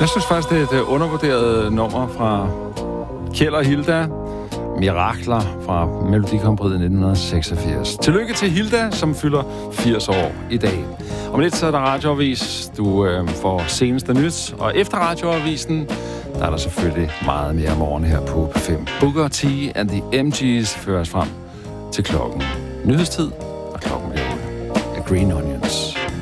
Jeg synes faktisk, det er et undervurderet nummer fra Kjeld og Hilda. Mirakler fra Melodi Grand Prix 1986. Tillykke til Hilda, som fylder 80 år i dag. Om lidt så er der radioavis. Du får seneste nyt. Og efter radioavisen, der er der selvfølgelig meget mere morgen her på P5. Booker T and the MG's fører os frem til klokken nyhedstid. Og klokken bliver 8 af Green Onions.